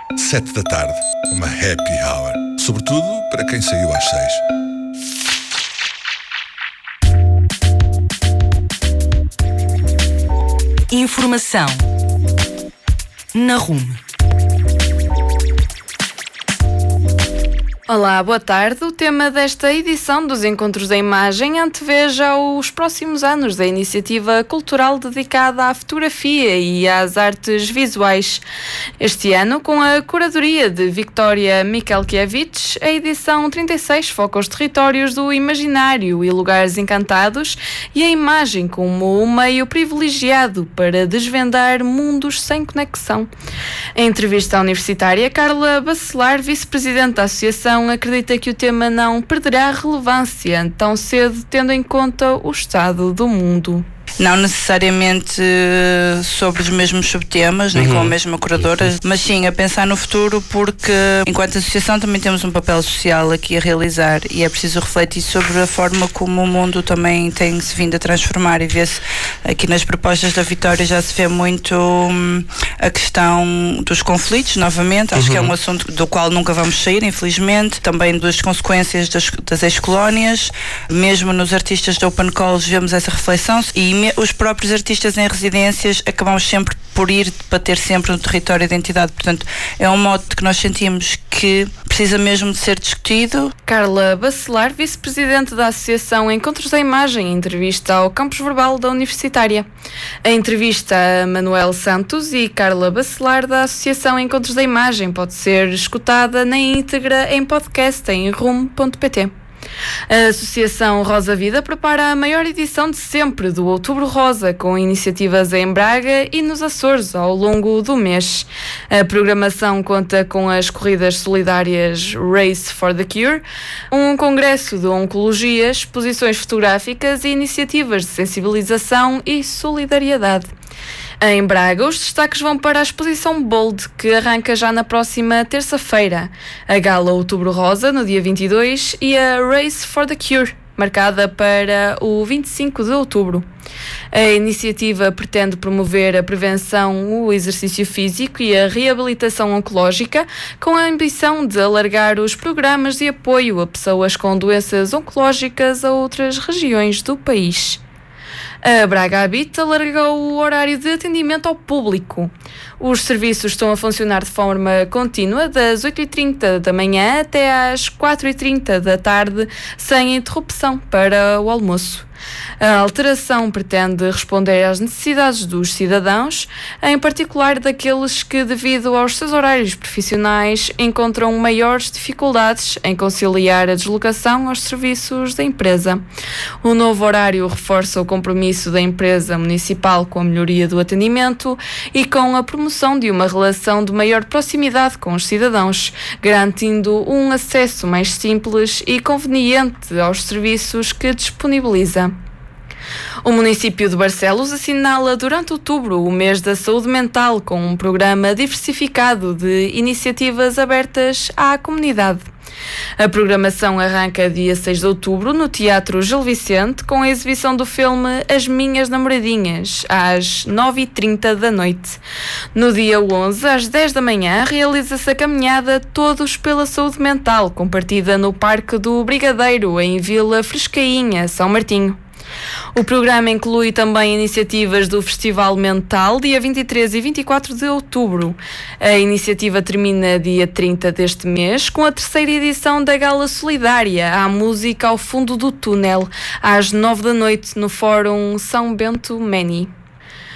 7 da tarde, uma happy hour. Sobretudo para quem saiu às 6. Informação na RUM. Olá, boa tarde. O tema desta edição dos Encontros da Imagem antevê já os próximos anos da iniciativa cultural dedicada à fotografia e às artes visuais. Este ano, com a curadoria de Victoria Mikelkiewicz, a edição 36 foca os territórios do imaginário e lugares encantados e a imagem como um meio privilegiado para desvendar mundos sem conexão. Em entrevista à universitária, Carla Bacelar, vice-presidente da Associação, acredita que o tema não perderá relevância tão cedo, tendo em conta o estado do mundo. Não necessariamente sobre os mesmos subtemas, nem com a mesma curadora, mas sim a pensar no futuro, porque enquanto associação também temos um papel social aqui a realizar e é preciso refletir sobre a forma como o mundo também tem-se vindo a transformar, e vê-se aqui nas propostas da Vitória, já se vê muito a questão dos conflitos, novamente, acho que é um assunto do qual nunca vamos sair, infelizmente, também das consequências das ex-colónias, mesmo nos artistas da Open Calls vemos essa reflexão, e os próprios artistas em residências acabamos sempre por ir para ter sempre um território de identidade. Portanto, é um modo que nós sentimos que precisa mesmo de ser discutido. Carla Bacelar, vice-presidente da Associação Encontros da Imagem, em entrevista ao Campus Verbal da Universitária. A entrevista a Manuel Santos e Carla Bacelar, da Associação Encontros da Imagem, pode ser escutada na íntegra em podcast em rum.pt. A Associação Rosa Vida prepara a maior edição de sempre do Outubro Rosa, com iniciativas em Braga e nos Açores ao longo do mês. A programação conta com as corridas solidárias Race for the Cure, um congresso de oncologia, exposições fotográficas e iniciativas de sensibilização e solidariedade. Em Braga, os destaques vão para a exposição Bold, que arranca já na próxima terça-feira, a Gala Outubro Rosa, no dia 22, e a Race for the Cure, marcada para o 25 de outubro. A iniciativa pretende promover a prevenção, o exercício físico e a reabilitação oncológica, com a ambição de alargar os programas de apoio a pessoas com doenças oncológicas a outras regiões do país. A Braga Habita alargou o horário de atendimento ao público. Os serviços estão a funcionar de forma contínua, das 8h30 da manhã até às 4h30 da tarde, sem interrupção para o almoço. A alteração pretende responder às necessidades dos cidadãos, em particular daqueles que, devido aos seus horários profissionais, encontram maiores dificuldades em conciliar a deslocação aos serviços da empresa. O novo horário reforça o compromisso da empresa municipal com a melhoria do atendimento e com a promoção de uma relação de maior proximidade com os cidadãos, garantindo um acesso mais simples e conveniente aos serviços que disponibiliza. O município de Barcelos assinala durante outubro o mês da saúde mental, com um programa diversificado de iniciativas abertas à comunidade. A programação arranca dia 6 de outubro no Teatro Gil Vicente, com a exibição do filme As Minhas Namoradinhas, às 9h30 da noite. No dia 11, às 10 da manhã, realiza-se a caminhada Todos pela Saúde Mental, compartida no Parque do Brigadeiro, em Vila Frescainha, São Martinho. O programa inclui também iniciativas do Festival Mental, dia 23 e 24 de outubro. A iniciativa termina dia 30 deste mês, com a terceira edição da Gala Solidária, à música ao fundo do túnel, às 9 da noite, no Fórum São Bento Meni.